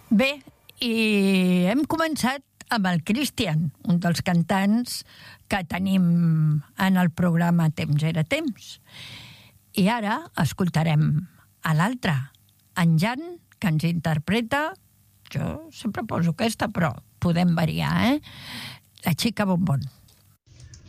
Bé, i hem començat amb el Cristian, un dels cantants que tenim en el programa Temps era temps. I ara escoltarem a l'altre, en Jan, que ens interpreta, jo sempre poso aquesta, però podem variar, La xica bombón.